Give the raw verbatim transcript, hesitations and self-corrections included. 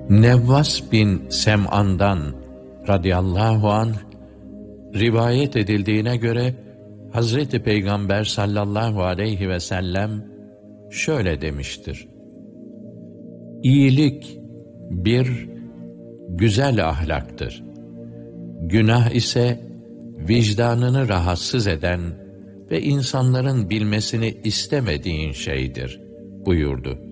Nevvas bin Sem'an'dan radıyallahu anh rivayet edildiğine göre Hazreti Peygamber sallallahu aleyhi ve sellem şöyle demiştir: İyilik bir güzel ahlaktır. Günah ise vicdanını rahatsız eden ve insanların bilmesini istemediğin şeydir buyurdu.